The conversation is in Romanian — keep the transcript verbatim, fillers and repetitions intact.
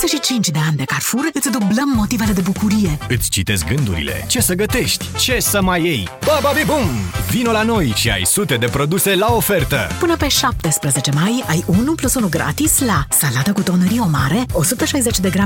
douăzeci și cinci de ani de Carrefour îți dublăm motivele de bucurie. Îți citesc gândurile. Ce să gătești? Ce să mai iei? Bababibum! Vino la noi și ai sute de produse la ofertă! Până pe șaptesprezece mai ai unu plus unu gratis la salată cu tonărie o mare, o sută șaizeci de grame